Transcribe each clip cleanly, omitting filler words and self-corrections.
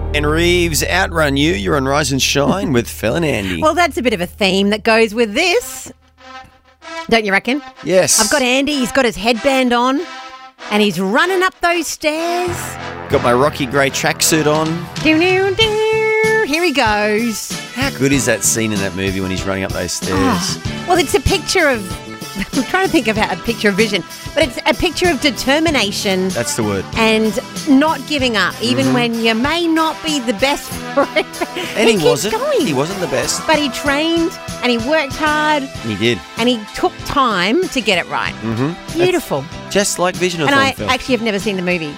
And Reeves, outrun you. You're on Rise and Shine with Phil and Andy. Well, that's a bit of a theme that goes with this. Don't you reckon? Yes. I've got Andy. He's got his headband on and he's running up those stairs. Got my Rocky Grey tracksuit on. Here he goes. How good is that scene in that movie when he's running up those stairs? Well, it's a picture of... I'm trying to think of a picture of vision, but it's a picture of determination. That's the word. And not giving up, even when you may not be the best for it. And he wasn't. Going. He wasn't the best. But he trained and he worked hard. He did. And he took time to get it right. Mm-hmm. Beautiful. That's just like Visionathon, And I Phil. actually have never seen the movie.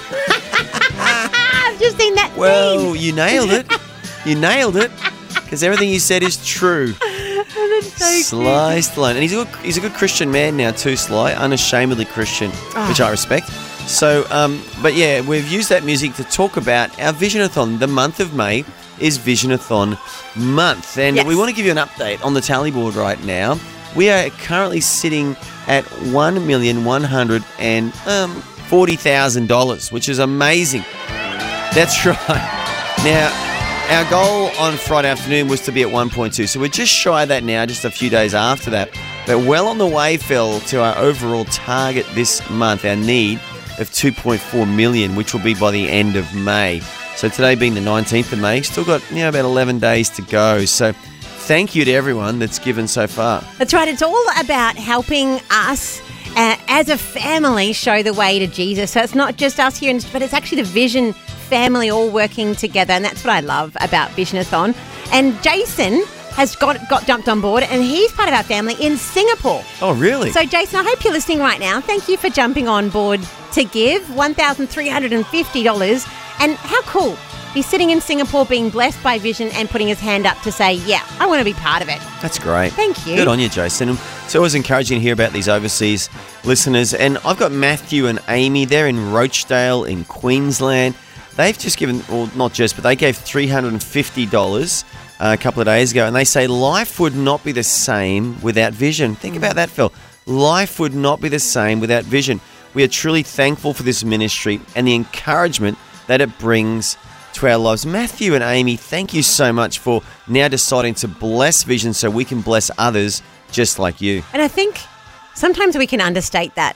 I've just seen that Well, scene. you nailed it. You nailed it. Because everything you said is true. That's so Sly Stallone. And he's a good Christian man now too, Sly. Unashamedly Christian, which I respect. So, but yeah, we've used that music to talk about our Visionathon. The month of May is Visionathon month. And Yes. we want to give you an update on the tally board right now. We are currently sitting at $1,140,000, which is amazing. That's right. Now, our goal on Friday afternoon was to be at 1.2, so we're just shy of that now, just a few days after that. But well on the way, Phil, to our overall target this month, our need of 2.4 million, which will be by the end of May. So today being the 19th of May, still got about 11 days to go. So thank you to everyone that's given so far. That's right. It's all about helping us as a family show the way to Jesus. So it's not just us here, but it's actually the Vision family all working together, and that's what I love about Visionathon. And Jason has got jumped on board, and he's part of our family in Singapore. Oh, really? So, Jason, I hope you're listening right now. Thank you for jumping on board to give $1,350. And how cool. He's sitting in Singapore being blessed by Vision and putting his hand up to say, yeah, I want to be part of it. That's great. Thank you. Good on you, Jason. It's always encouraging to hear about these overseas listeners. And I've got Matthew and Amy. They're in Rochdale in Queensland. They've just given, well, not just, but they gave $350 a couple of days ago. And they say life would not be the same without Vision. Think about that, Phil. Life would not be the same without Vision. We are truly thankful for this ministry and the encouragement that it brings to our lives. Matthew and Amy, thank you so much for now deciding to bless Vision so we can bless others just like you. And I think sometimes we can understate that.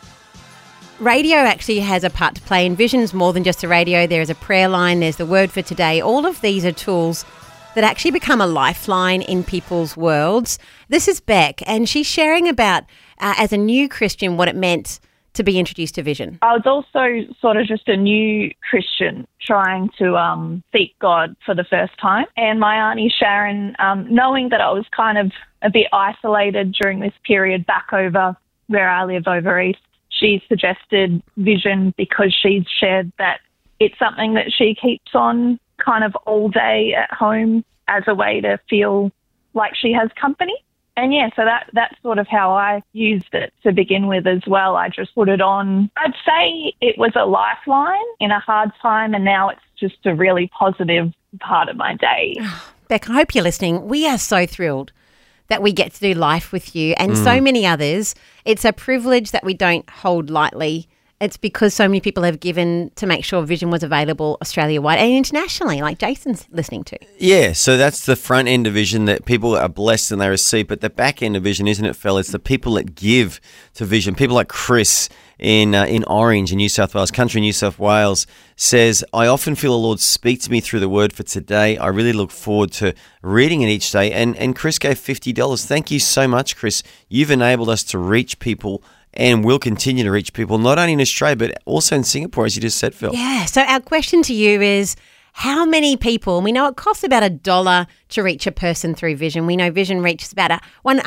Radio actually has a part to play, and Vision's more than just a radio. There is a prayer line, there's the word for today. All of these are tools that actually become a lifeline in people's worlds. This is Beck, and she's sharing about, as a new Christian, what it meant to be introduced to Vision. I was also sort of just a new Christian trying to seek God for the first time. And my auntie Sharon, knowing that I was kind of a bit isolated during this period back over where I live over east, she suggested Vision because she's shared that it's something that she keeps on kind of all day at home as a way to feel like she has company. And yeah, so that's sort of how I used it to begin with as well. I just put it on. I'd say it was a lifeline in a hard time, and now it's just a really positive part of my day. Beck, I hope you're listening. We are so thrilled that we get to do life with you and so many others. It's a privilege that we don't hold lightly. It's because so many people have given to make sure Vision was available Australia-wide and internationally, like Jason's listening to. Yeah, so that's the front end of Vision that people are blessed and they receive, but the back end of Vision, isn't it, Phil? It's the people that give to Vision. People like Chris in Orange in New South Wales, country New South Wales, says, I often feel the Lord speak to me through the word for today. I really look forward to reading it each day. And Chris gave $50. Thank you so much, Chris. You've enabled us to reach people and will continue to reach people, not only in Australia, but also in Singapore, as you just said, Phil. Yeah, so our question to you is, how many people, and we know it costs about $1 to reach a person through Vision. We know Vision reaches about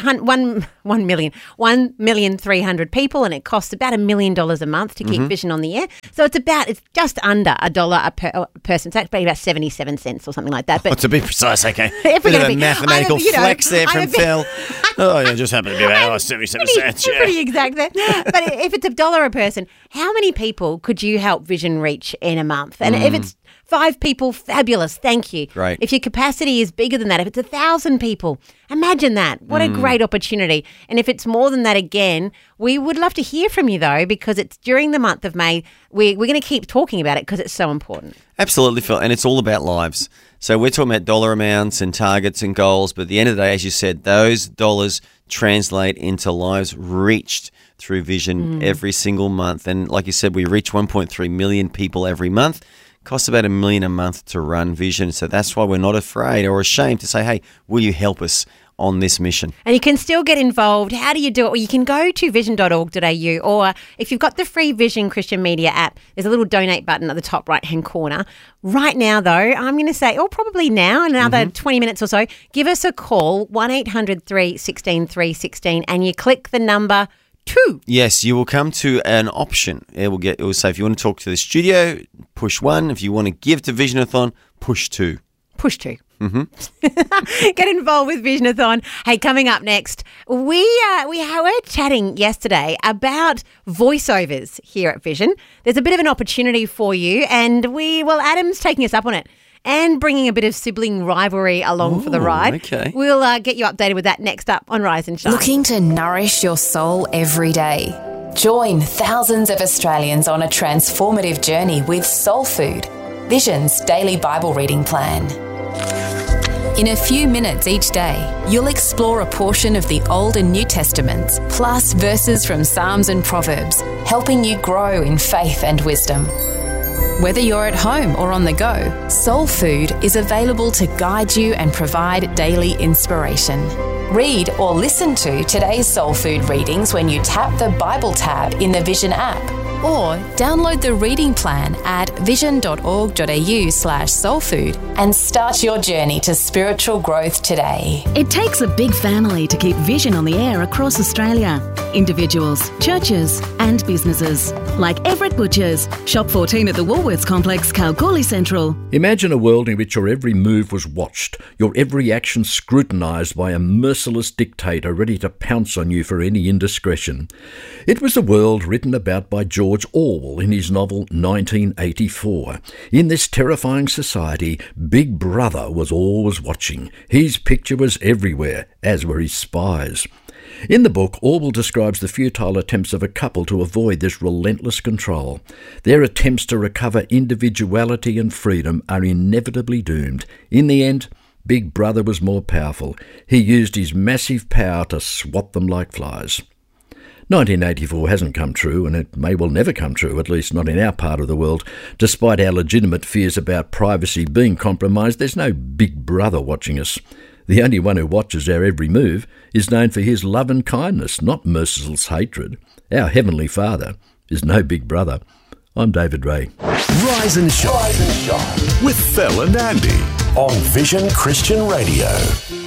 1,300,000 people, and it costs about $1 million a month to keep Vision on the air. So it's just under $1 a person. So it's about 77 cents or something like that. But to be precise, okay. If we're Bit of gonna a be- mathematical I'm a- you know, flex there I'm from a bit- Phil. Oh, yeah, just happened to be about 77 cents. Yeah. Pretty exact there. But if it's $1 a person, how many people could you help Vision reach in a month? And if it's 5 people, fabulous, thank you. Great. If your capacity is bigger bigger than that, if it's 1,000 people, imagine that. What a great opportunity. And if it's more than that again, we would love to hear from you though, because it's during the month of May. We're going to keep talking about it because it's so important. Absolutely, Phil. And it's all about lives. So we're talking about dollar amounts and targets and goals. But at the end of the day, as you said, those dollars translate into lives reached through Vision every single month. And like you said, we reach 1.3 million people every month. Costs about $1 million a month to run Vision. So that's why we're not afraid or ashamed to say, hey, will you help us on this mission? And you can still get involved. How do you do it? Well, you can go to vision.org.au, or if you've got the free Vision Christian Media app, there's a little donate button at the top right-hand corner. Right now, though, I'm going to say, or probably now, in another 20 minutes or so, give us a call, 1-800-316-316, and you click the number 2. Yes, you will come to an option. It will say if you want to talk to the studio, push 1. If you want to give to Visionathon, push 2. Push 2. Get involved with Visionathon. Hey, coming up next, we were chatting yesterday about voiceovers here at Vision. There's a bit of an opportunity for you, and Adam's taking us up on it and bringing a bit of sibling rivalry along for the ride. Okay. We'll get you updated with that next up on Rise and Shine. Looking to nourish your soul every day? Join thousands of Australians on a transformative journey with Soul Food, Vision's daily Bible reading plan. In a few minutes each day, you'll explore a portion of the Old and New Testaments, plus verses from Psalms and Proverbs, helping you grow in faith and wisdom. Whether you're at home or on the go, Soul Food is available to guide you and provide daily inspiration. Read or listen to today's Soul Food readings when you tap the Bible tab in the Vision app, or download the reading plan at vision.org.au/soulfood and start your journey to spiritual growth today. It takes a big family to keep Vision on the air across Australia. Individuals, churches and businesses. Like Everett Butchers, Shop 14 at the Woolworths Complex, Kalgoorlie Central. Imagine a world in which your every move was watched, your every action scrutinised by a merciless dictator ready to pounce on you for any indiscretion. It was a world written about by George Orwell in his novel 1984. In this terrifying society, Big Brother was always watching. His picture was everywhere, as were his spies. In the book, Orwell describes the futile attempts of a couple to avoid this relentless control. Their attempts to recover individuality and freedom are inevitably doomed. In the end, Big Brother was more powerful. He used his massive power to swat them like flies. 1984 hasn't come true, and it may well never come true, at least not in our part of the world. Despite our legitimate fears about privacy being compromised, there's no Big Brother watching us. The only one who watches our every move is known for his love and kindness, not merciless hatred. Our Heavenly Father is no Big Brother. I'm David Ray. Rise and Shine with Phil and Andy on Vision Christian Radio.